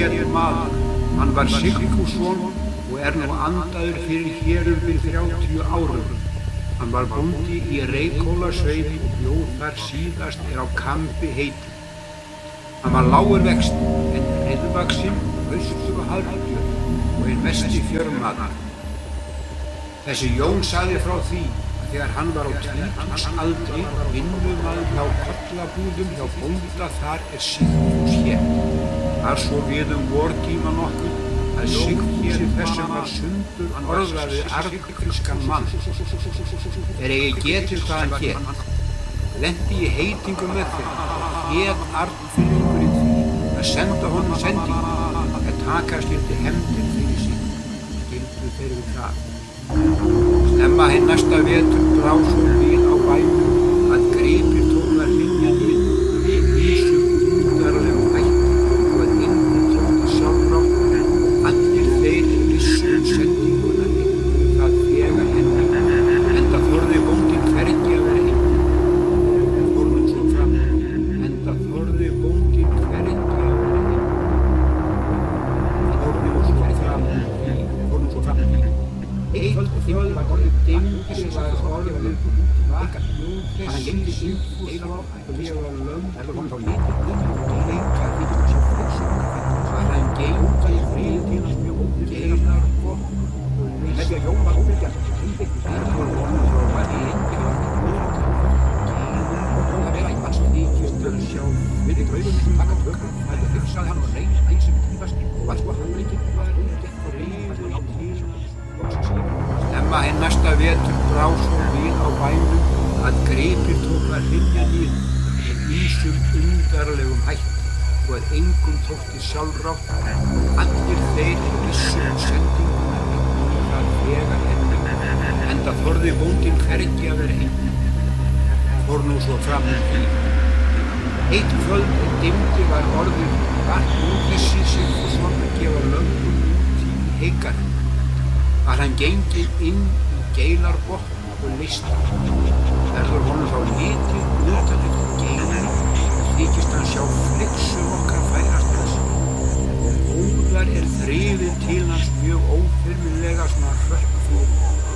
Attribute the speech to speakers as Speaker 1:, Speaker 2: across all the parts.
Speaker 1: hét maður. Hann var Sigfússon og nú andaður fyrir hérum fyrir 30 árum. Hann var bóndi í Reykhólasveit og bjóð þar síðast á Kambi heiti. Hann var lágur vexti en heiðvaxinn, austur og harður og mesti fjörmaður. Þessi Jón sagði frá því að þegar hann var á tvítugsaldri vinnumaður hjá kollabúðum hjá bónda þar Sigfús hét. Þar svo við vortíma nokkuð að Sigfús þessum var sundur orðaði argfrískan mann. Eigi getið hvað hann hét. Lenti í heitingu með þeim. Hét argfrískur í því að senda honum sendingu að taka skyldi hefndir fyrir sig. Skyldu þeir við það. Snemma hinn næsta vetur brá svo við á bænum að gripir tók að hrynja niður í vísum undarlegum hætti og að enginn tókti sjálfrátt. Allir þeir vissu sendinguna það þegar henni, enda þorði bóndinn hvergi að vera einn. Fórum svo fram, enda þorði bóndinn hvergi að vera einn. Fórum svo fram. Eitt kvöld var orðið dimmt sem var orðið vaka. Hann gengdi Sigfús á að gefa lömb og leika því sem fyrst. Hann gengdi friðins mjög geinar gott og leika Jón var óbyrgjast. Það var vonum frá að einnig var og það vera í mannstíkist að sjá við draugunum taka tökum. Það hugsaði hann og reis æsum tífast og var svo handleikinn var gekk og reis og á tíma. Snemma hinn næsta vetur brá svo við á bænum að gripir tók að hrynja niður í vísum undarlegum hætti og að engum tókti sjálfrátt. Allir þeir vissu sendinguna það þegar henni, enda þorði bóndinn hvergi að vera einn. Fór nú svo fram því. Eitt kvöld dimdi var orðið vart þessi Sigfússon að gefa lömbum til heikar. Var hann gengið inn í geilarbotn og list. Verður honum þá litið utan eftir geilar og þykist hann sjá flyggsum okkar færast þess. Óðar þrifin til hans mjög óþyrmilega svona hrökkflóð.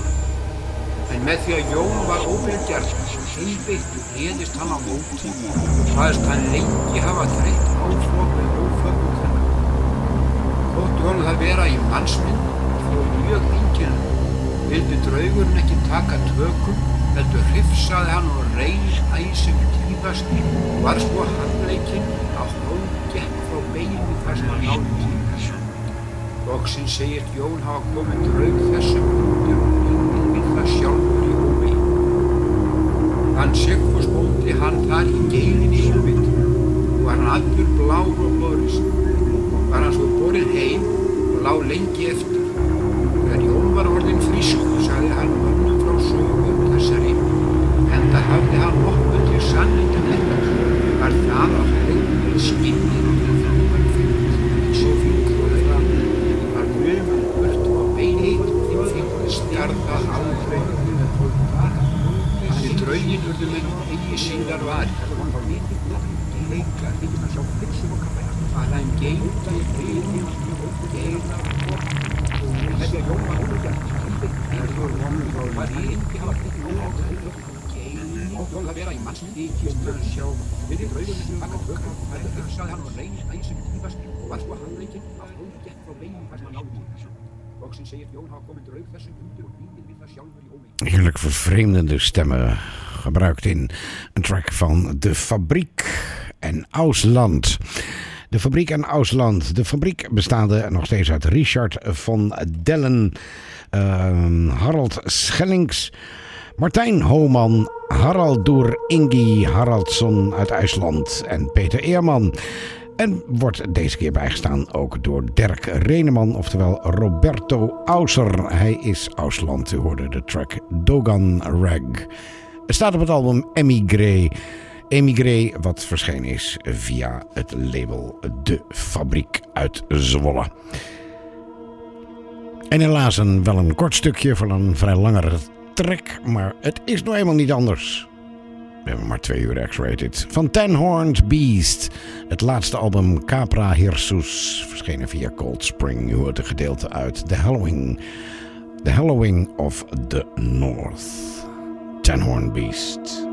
Speaker 1: En með því að Jón var óbyrgjarn sem einbeittur réðist hann á móti og hvaðst hann lengi hafa þreytt áflokk með ófögum þennan. Þótti honum það vera í mannsmynd og mjög einkennandi. Vildi draugurinn ekki taka tökum, heldur hrifsaði hann og reis æsum tíðast og var svo harmleikinn að hálf gekk frá beini þar sem hann náði tíðast. Loksins segist Jón hafa komið draug þessum undir og enginn við það sjálfur í hófi. Hann Sigfús bóndi hann þar í geilinni yfirvitt og var hann allur blár og blóðrist. Var hann svo borinn heim og lá lengi eftir. Þegar Jón var orðinn frískur, sagði hann mönnum frá sögu þessari, enda hafði hann nokkuð til sannleikann þetta, var það að hreinlega skinnið og það fyllt, svo fingur og fram, var mjög burt og beinið, fingur stjarðað aldrei með fólk. Þannig drauginn urðu menn eigi síðar var, leika þykir að sjá flygsum og kafæra, að hann gengdi friðins og geinar gott. Með því að Jón var óbyrgjarn, verður honum frá var ekki hafa tekið Jón á geilin og það vera í mannstíkist að sjá við draugurinn sem taka tökum. Það hugsaði hann og reis æsum tífast og var svo handleikinn að hálf gekk frá beini þar sem hann náði tíðast. Loksins segist Jón hafa komið draug þessum undir og enginn við það sjálfur í ómi.
Speaker 2: Heerlijk vervreemdende stemmen gebruikt in een track van De Fabriek en Ausland. De Fabriek en Ausland. De Fabriek bestaande nog steeds uit Richard van Dellen, Harald Schellings, Martijn Homan, Harald Door Ingi Haraldsson uit IJsland en Peter Eerman. En wordt deze keer bijgestaan ook door Dirk Reneman, oftewel Roberto Auser. Hij is Ausland. U hoorde de track Dogan Rag. Het staat op het album Emigré. Emigré, wat verschenen is via het label De Fabriek uit Zwolle. En helaas wel een kort stukje van een vrij langere track, maar het is nou eenmaal niet anders. We hebben maar 2 uur X-rated. Van Ten Horned Beast. Het laatste album Capra Hirsus. Verschenen via Cold Spring. U hoort een gedeelte uit The Hallowing of the North. Ten Horned Beast.